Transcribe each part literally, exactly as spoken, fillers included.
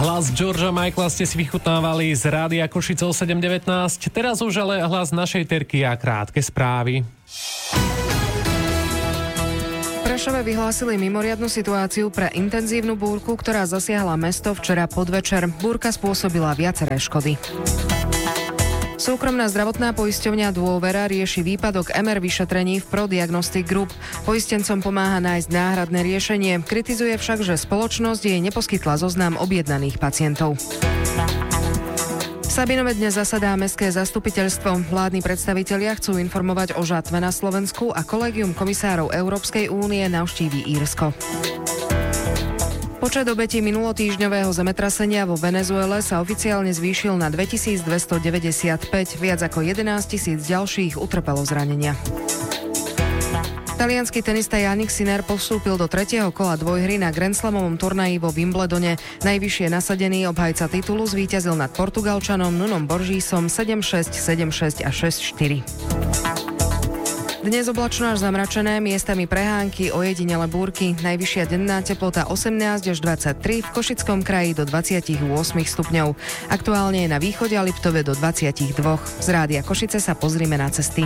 Hlas Georgea Michaela ste si vychutnávali z Rádia Košice o sedem devätnásť. Teraz už ale hlas našej Terky a krátke správy. V Prešove vyhlásili mimoriadnu situáciu pre intenzívnu búrku, ktorá zasiahla mesto včera podvečer. Búrka spôsobila viaceré škody. Súkromná zdravotná poisťovňa Dôvera rieši výpadok em er vyšetrení v Pro Diagnostic Group. Poistencom pomáha nájsť náhradné riešenie. Kritizuje však, že spoločnosť jej neposkytla zoznam objednaných pacientov. V Sabinove dnes zasadá mestské zastupiteľstvo. Vládni predstavitelia chcú informovať o žatve na Slovensku a kolégium komisárov Európskej únie navštíví Írsko. Počet obetí minulotýždňového zemetrasenia vo Venezuele sa oficiálne zvýšil na dvetisícdvestodeväťdesiatpäť. Viac ako jedenásť tisíc ďalších utrpelo zranenia. Taliansky tenista Jannik Sinner postúpil do tretieho kola dvojhry na Grand Slamovom turnaji vo Wimbledone. Najvyššie nasadený obhajca titulu zvíťazil nad Portugalčanom Nunom Borgísom sedem šesť, sedem šesť a šesť štyri. Dnes oblačno až zamračené, miestami prehánky, ojedinele búrky. Najvyššia denná teplota osemnásť až dvadsaťtri, v Košickom kraji do dvadsaťosem stupňov. Aktuálne je na východe a Liptove do dvadsaťdva. Z Rádia Košice sa pozrime na cesty.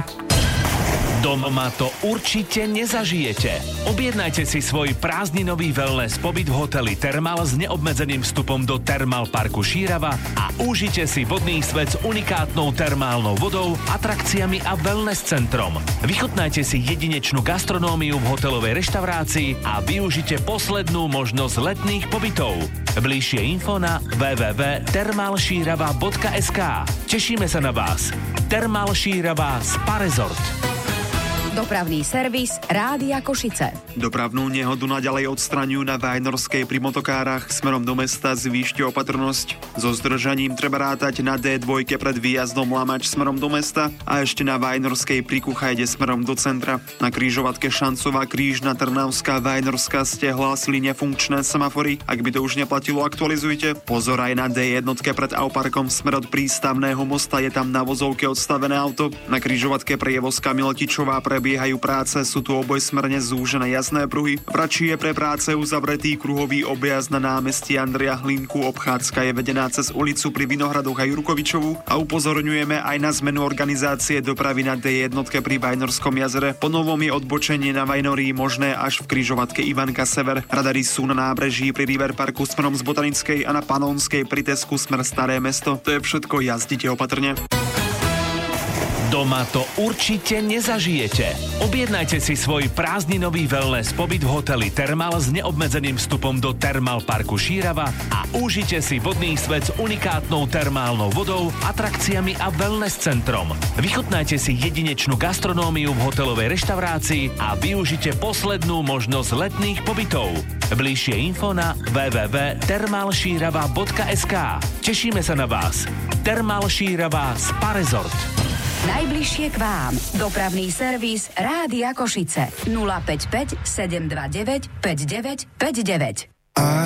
Doma to určite nezažijete. Objednajte si svoj prázdninový wellness pobyt v hoteli Thermal s neobmedzeným vstupom do Thermal parku Šírava a užite si vodný svet s unikátnou termálnou vodou, atrakciami a wellness centrom. Vychutnajte si jedinečnú gastronómiu v hotelovej reštaurácii a využite poslednú možnosť letných pobytov. Bližšie info na w w w bodka thermal šírava bodka es ká. Tešíme sa na vás. Thermal Šírava Spa Resort. Dopravný servis Rádia Košice. Dopravnú nehodu naďalej odstraňujú na Vajnorskej pri motokárach smerom do mesta. Zvýšte opatrnosť. So zdržaním treba rátať na dé dva pred výjazdom Lamač smerom do mesta a ešte na Vajnorskej pri Kuchajde smerom do centra. Na križovatke Šancová Krížna Trnavská Vajnorská ste hlásili nefunkčné semafory. Ak by to už neplatilo, aktualizujte. Pozor aj na dé jedna pred Auparkom smer od Prístavného mosta, je tam na vozovke odstavené auto. Na križovatke prievozka Miletičová pre Biehajú práce, sú tu obojsmerne zúžené jazdné pruhy. V Račí je pre práce uzavretý kruhový objazd na námestí Andreja Hlinku. Obchádzka je vedená cez ulicu pri Vinohradoch a Jurkovičovu a upozorňujeme aj na zmenu organizácie dopravy na dé jedna pri Vajnorskom jazere. Po novom je odbočenie na Vajnorí možné až v križovatke Ivanka Sever. Radary sú na nábreží pri River Parku smerom z Botanickej a na Panonskej pri Tesku smer Staré mesto. To je všetko, jazdite opatrne. Doma to určite nezažijete. Objednajte si svoj prázdninový wellness pobyt v hoteli Thermal s neobmedzeným vstupom do Thermal parku Šírava a užite si vodný svet s unikátnou termálnou vodou, atrakciami a wellness centrom. Vychutnajte si jedinečnú gastronómiu v hotelovej reštaurácii a využite poslednú možnosť letných pobytov. Bližšie info na w w w bodka thermal šírava bodka es ká. Tešíme sa na vás. Thermal Šírava Spa Resort. Najbližšie k vám. Dopravný servis Rádia Košice. nula päť päť sedem dva deväť päť deväť päť deväť.